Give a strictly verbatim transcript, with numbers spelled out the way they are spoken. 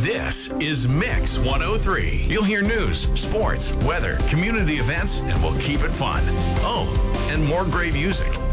This is Mix one oh three. You'll hear news, sports, weather, community events, and we'll keep it fun. Oh, and more great music.